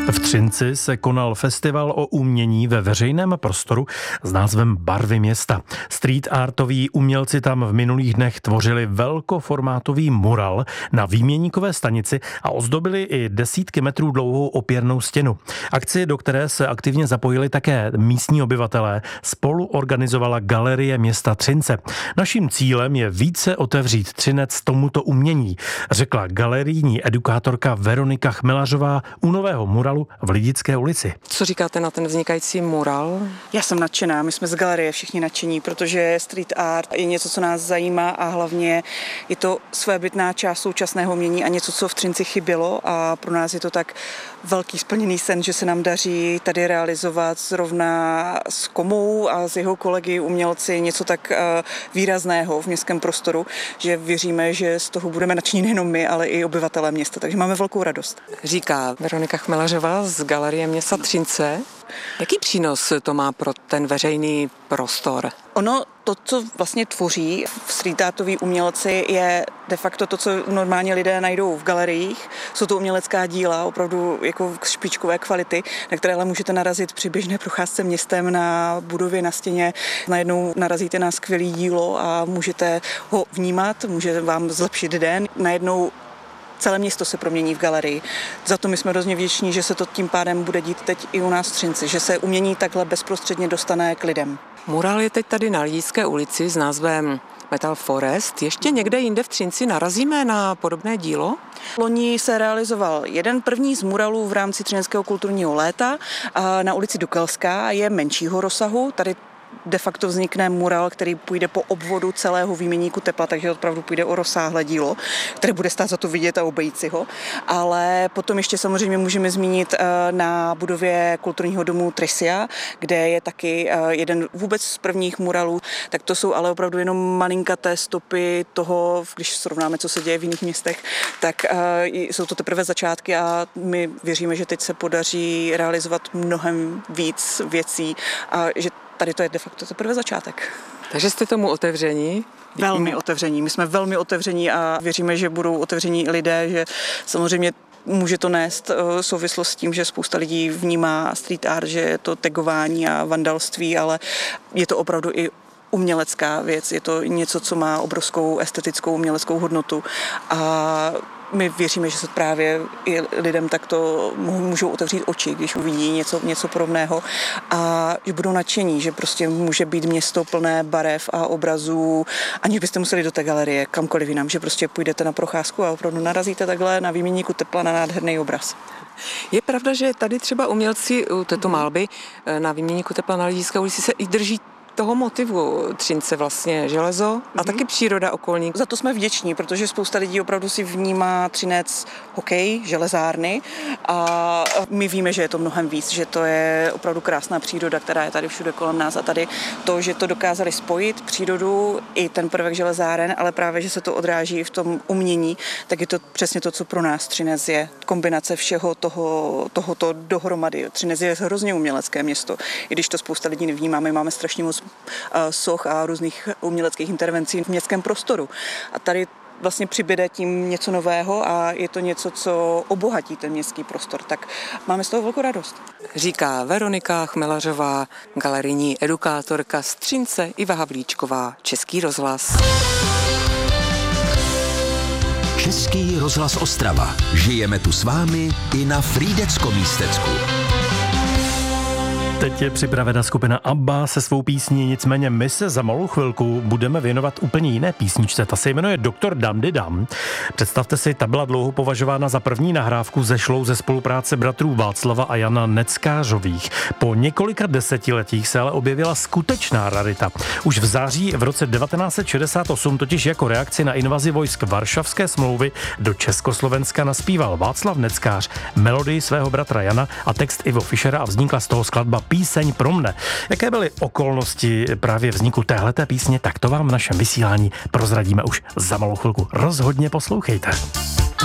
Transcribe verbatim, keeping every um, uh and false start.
V Třinci se konal festival o umění ve veřejném prostoru s názvem Barvy města. Street artoví umělci tam v minulých dnech tvořili velkoformátový mural na výměníkové stanici a ozdobili i desítky metrů dlouhou opěrnou stěnu. Akci, do které se aktivně zapojili také místní obyvatelé, spolu organizovala Galerie města Třince. Naším cílem je více otevřít Třinec tomuto umění, řekla galerijní edukátorka Veronika Chmelařová u nového muralu v Lidické ulici. Co říkáte na ten vznikající mural? Já jsem nadšená, my jsme z galerie všichni nadšení, protože street art je něco, co nás zajímá a hlavně je to svébytná část současného umění a něco, co v Třinci chybělo a pro nás je to tak velký splněný sen, že se nám daří tady realizovat zrovna s Komou a s jeho kolegy umělci něco tak výrazného v městském prostoru, že věříme, že z toho budeme nadšení nejenom my, ale i obyvatelé města, takže máme velkou radost. Říká Veronika Chmelařová z Galerie města Třince. Jaký přínos to má pro ten veřejný prostor? Ono, to, co vlastně tvoří v street artoví umělci, je de facto to, co normálně lidé najdou v galeriích. Jsou to umělecká díla, opravdu jako špičkové kvality, na které ale můžete narazit při běžné procházce městem na budově, na stěně. Najednou narazíte na skvělé dílo a můžete ho vnímat, může vám zlepšit den. Najednou celé město se promění v galerii. Za to my jsme hrozně vděční, že se to tím pádem bude dít teď i u nás v Třinci, že se umění takhle bezprostředně dostane k lidem. Mural je teď tady na Lidické ulici s názvem Metal Forest. Ještě někde jinde v Třinci narazíme na podobné dílo? Loni se realizoval jeden první z muralů v rámci Třineckého kulturního léta na ulici Dukelská, je menšího rozsahu. Tady de facto vznikne mural, který půjde po obvodu celého výměníku tepla, takže opravdu půjde o rozsáhlé dílo, které bude stát za to vidět a obejít si ho. Ale potom ještě samozřejmě můžeme zmínit na budově kulturního domu Trisia, kde je taky jeden vůbec z prvních muralů, tak to jsou ale opravdu jenom malinkaté stopy toho, když srovnáme, co se děje v jiných městech, tak jsou to teprve začátky a my věříme, že teď se podaří realizovat mnohem víc věcí a že tady to je de facto teprve začátek. Takže jste tomu otevření? Velmi otevření. My jsme velmi otevření a věříme, že budou otevření lidé, že samozřejmě může to nést souvislost s tím, že spousta lidí vnímá street art, že je to tagování a vandalství, ale je to opravdu i umělecká věc. Je to něco, co má obrovskou estetickou uměleckou hodnotu a my věříme, že se právě i lidem takto můžou otevřít oči, když uvidí něco, něco podobného a že budou nadšení, že prostě může být město plné barev a obrazů, aniž byste museli do té galerie, kamkoliv jinam, že prostě půjdete na procházku a opravdu narazíte takhle na výměníku tepla na nádherný obraz. Je pravda, že tady třeba umělci u této malby na výměníku tepla na Lidické ulici se i drží toho motivu Třince vlastně železo a mm-hmm. taky příroda okolní. Za to jsme vděční, protože spousta lidí opravdu si vnímá Třinec hokej, železárny a my víme, že je to mnohem víc, že to je opravdu krásná příroda, která je tady všude kolem nás a tady to, že to dokázali spojit, přírodu i ten prvek železáren, ale právě, že se to odráží v tom umění, tak je to přesně to, co pro nás Třinec je. Kombinace všeho toho, tohoto dohromady. Třinec je hrozně umělecké město, i když to spousta lidí nevnímá, my máme strašně moc soch a různých uměleckých intervencí v městském prostoru. A tady vlastně přibyde tím něco nového a je to něco, co obohatí ten městský prostor. Tak máme z toho velkou radost. Říká Veronika Chmelařová, galerijní edukátorka z Třince, Iva Havlíčková, Český rozhlas. Český rozhlas Ostrava. Žijeme tu s vámi i na Frýdecko-Místecku. Teď je připravena skupina ABBA se svou písní, nicméně my se za malou chvilku budeme věnovat úplně jiné písničce. Ta se jmenuje Doktor Dam Di Dam. Představte si, ta byla dlouho považována za první nahrávku zešlou ze spolupráce bratrů Václava a Jana Neckářových. Po několika desetiletích se ale objevila skutečná rarita. Už v září v roce devatenáct set šedesát osm totiž jako reakci na invazi vojsk Varšavské smlouvy do Československa naspíval Václav Neckář melodii svého bratra Jana a text Ivo Fischera a vznikla z toho skladba Píseň pro mne. Jaké byly okolnosti právě vzniku téhleté písně, tak to vám v našem vysílání prozradíme už za malou chvilku. Rozhodně poslouchejte.